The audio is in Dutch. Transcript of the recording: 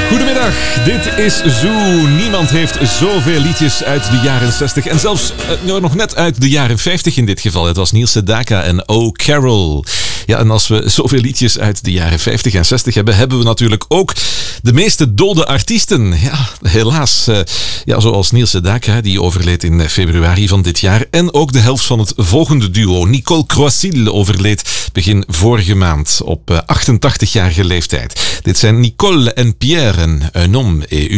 Goedemiddag, dit is Zoo. Niemand heeft zoveel liedjes uit de jaren 60 en zelfs nog net uit de jaren 50 in dit geval. Het was Neil Sedaka en Oh Carol. Ja, en als we zoveel liedjes uit de jaren 50 en 60 hebben, hebben we natuurlijk ook de meeste dode artiesten. Ja, helaas. Zoals Neil Sedaka, die overleed in februari van dit jaar. En ook de helft van het volgende duo, Nicole Croisille, overleed begin vorige maand op 88-jarige leeftijd. Dit zijn Nicole en Pierre, un homme et